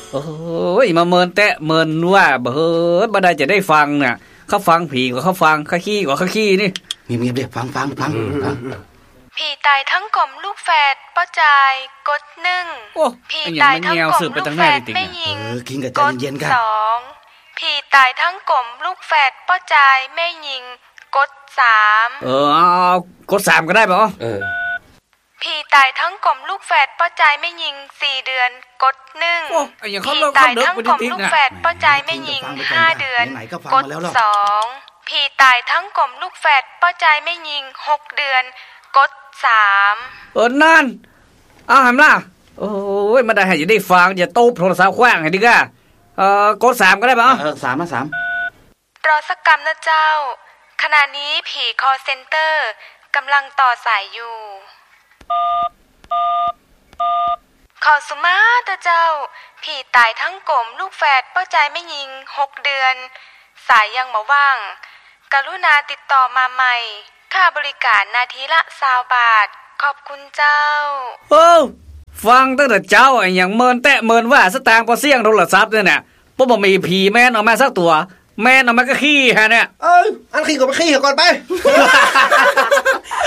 โอ้ยมาเมินแตะเมินว่าบ่เฮ้ยบ่ได้จะได้ฟังน่ะเขาฟังผีกว่าเขาฟังเขาขี้กว่าเขาขี้นี่เงียบๆเด้ฟังผีตายทั้งกลมลูกแฝดป้อจายกด1ผีตายทั้งกลมลูกแฝดไม่ยิงกด2ผีตายทั้งกลมลูกแฝดป้อจายไม่ยิงกด3 เอากด3ก็ได้ป่ะผีตายทั้งกลมลูกแฝดป้อจายไม่ยิง4เดือนกด1ผีตายทั้งกลมลูกแฝดป้อจายไม่ยิง5เดือนกด2ผีตายทั้งกลมลูกแฝดป้อจายไม่ยิง6เดือนกด3 นั่นหันล่ะโอ้ยมาได้ให้จะได้ฟังอย่าโต๊ะโทรศัพท์ขว้างให้ดิก้ากด3ก็ได้ป่ะ 3 รอสักกรรมนะเจ้าขณะนี้ผีคอลเซ็นเตอร์กำลังต่อสายอยู่ขอสุมาตะเจ้าผีตายทั้งกลมลูกแฝดป้อใจไม่ยิง6เดือนสายยังบ่ว่างกรุณาติดต่อมาใหม่ค่าบริการนาทีละ20 บาทขอบคุณเจ้าฟังตั้งแต่เจ้าไอ้อย่างเมินแตะเมินว่าสตางค์พอเสี่ยงโทรศัพท์เนี่ยปุ๊บบ่มีผีแม่นออกมาสักตัวแม่นออกมาก็ขี้ฮะเนี่ยอันขี้ก็ไปขี้ก่อนไป